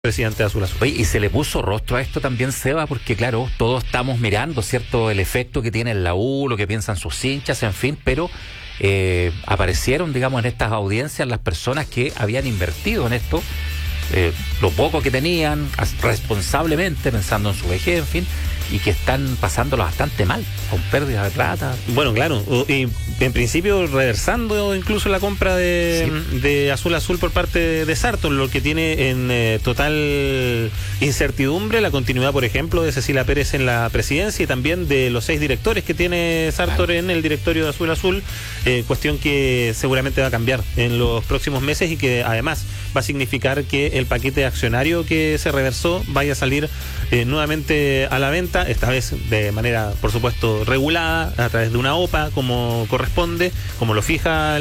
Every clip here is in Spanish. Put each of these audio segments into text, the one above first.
presidente de Azul Azul. Oye, y se le puso rostro a esto también, Seba, porque claro, todos estamos mirando, ¿cierto?, el efecto que tiene en la U, lo que piensan sus hinchas, en fin, pero aparecieron, digamos, en estas audiencias las personas que habían invertido en esto, lo poco que tenían, responsablemente, pensando en su vejez, en fin, y que están pasándolo bastante mal, con pérdidas de plata. Bueno, claro, y en principio reversando incluso la compra de Azul Azul por parte de Sartor, lo que tiene en total incertidumbre la continuidad, por ejemplo, de Cecilia Pérez en la presidencia y también de los 6 directores que tiene Sartor en el directorio de Azul Azul, cuestión que seguramente va a cambiar en los próximos meses y que además va a significar que el paquete accionario que se reversó vaya a salir nuevamente a la venta, esta vez de manera, por supuesto, regulada, a través de una OPA, como corresponde, como lo fija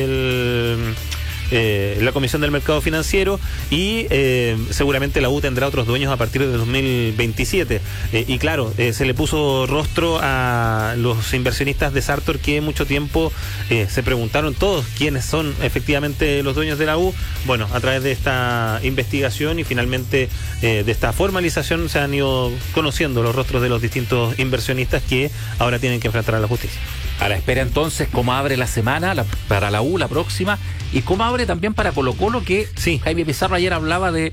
la Comisión del Mercado Financiero, y seguramente la U tendrá otros dueños a partir de 2027. Y claro, se le puso rostro a los inversionistas de Sartor que mucho tiempo se preguntaron todos quiénes son efectivamente los dueños de la U. Bueno, a través de esta investigación y finalmente de esta formalización se han ido conociendo los rostros de los distintos inversionistas que ahora tienen que enfrentar a la justicia. A la espera entonces cómo abre la semana para la U, la próxima, y cómo abre también para Colo-Colo, que sí, Jaime Pizarro ayer hablaba de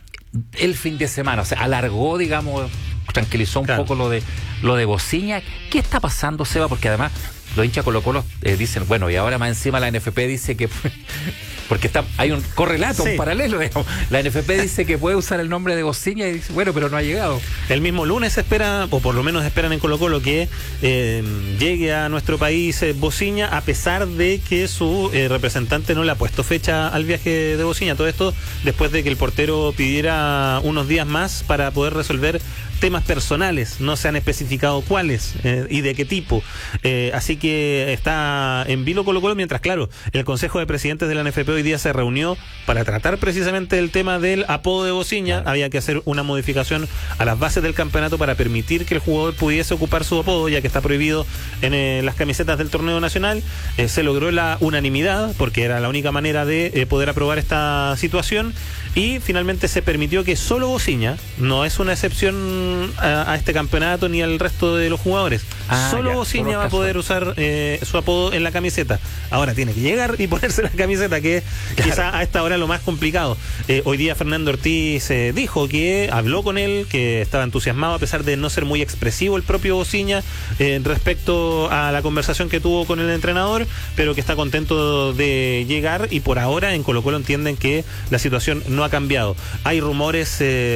el fin de semana, o sea, alargó, digamos, tranquilizó un poco lo de Bociña. ¿Qué está pasando, Seba? Porque además los hinchas Colo-Colo dicen, bueno, y ahora más encima la NFP dice que... Porque hay un correlato, un paralelo, digamos. La NFP dice que puede usar el nombre de Bociña y dice, bueno, pero no ha llegado. El mismo lunes espera, o por lo menos esperan en Colo-Colo, que llegue a nuestro país Bociña, a pesar de que su representante no le ha puesto fecha al viaje de Bociña. Todo esto después de que el portero pidiera unos días más para poder resolver temas personales. No se han especificado cuáles y de qué tipo. Así que está en vilo Colo-Colo, mientras, claro, el Consejo de Presidentes de la NFP hoy día se reunió para tratar precisamente el tema del apodo de Bociña. Había que hacer una modificación a las bases del campeonato para permitir que el jugador pudiese ocupar su apodo, ya que está prohibido en las camisetas del torneo nacional. Se logró la unanimidad, porque era la única manera de poder aprobar esta situación, y finalmente se permitió que solo Bociña, no es una excepción a este campeonato ni al resto de los jugadores, solo Bociña va a poder usar su apodo en la camiseta. Ahora tiene que llegar y ponerse la camiseta, que quizá a esta hora lo más complicado. Hoy día Fernando Ortiz dijo que habló con él, que estaba entusiasmado, a pesar de no ser muy expresivo el propio Bociña respecto a la conversación que tuvo con el entrenador, pero que está contento de llegar, y por ahora en Colo-Colo entienden que la situación no ha cambiado. Hay rumores,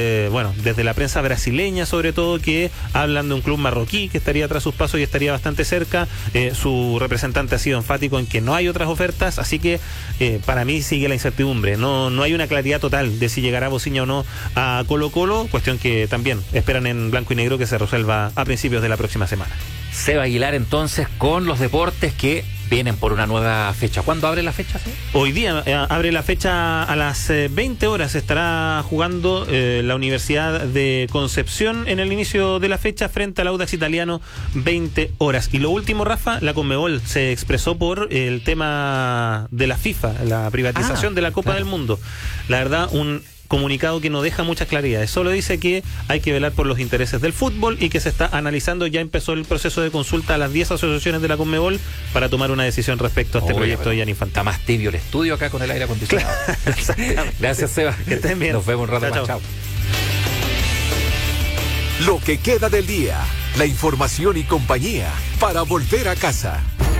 desde la prensa brasileña sobre todo, que hablan de un club marroquí que estaría tras sus pasos y estaría bastante cerca. Su representante ha sido enfático en que no hay otras ofertas, así que para mí sigue la incertidumbre. No hay una claridad total de si llegará Bociña o no a Colo-Colo, cuestión que también esperan en blanco y negro que se resuelva a principios de la próxima semana. Seba Aguilar entonces con los deportes que vienen por una nueva fecha. ¿Cuándo abre la fecha, Seba? Hoy día abre la fecha a las 20 horas. Estará jugando la Universidad de Concepción en el inicio de la fecha frente al Audax Italiano, 20 horas. Y lo último, Rafa, la Conmebol se expresó por el tema de la FIFA, la privatización de la Copa del Mundo. La verdad, un comunicado que no deja muchas claridades, solo dice que hay que velar por los intereses del fútbol y que se está analizando, ya empezó el proceso de consulta a las 10 asociaciones de la Conmebol para tomar una decisión respecto a este proyecto de Gianni Infantino. Está más tibio el estudio acá con el aire acondicionado. Gracias, Seba. Que estén bien. Nos vemos un rato más. Chao. Lo que queda del día, la información y compañía para volver a casa.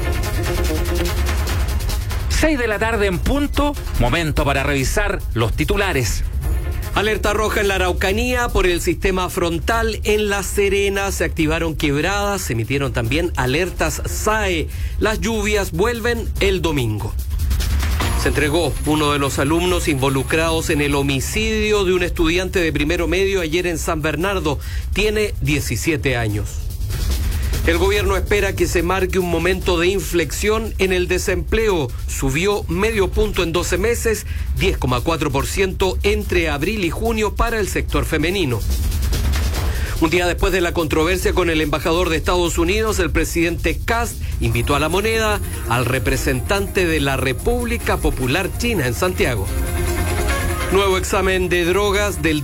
6 de la tarde en punto, momento para revisar los titulares. Alerta roja en la Araucanía por el sistema frontal. En La Serena se activaron quebradas, se emitieron también alertas SAE. Las lluvias vuelven el domingo. Se entregó uno de los alumnos involucrados en el homicidio de un estudiante de primero medio ayer en San Bernardo. Tiene 17 años. El gobierno espera que se marque un momento de inflexión en el desempleo. Subió medio punto en 12 meses, 10,4% entre abril y junio para el sector femenino. Un día después de la controversia con el embajador de Estados Unidos, el presidente Kast invitó a La Moneda al representante de la República Popular China en Santiago. Nuevo examen de drogas del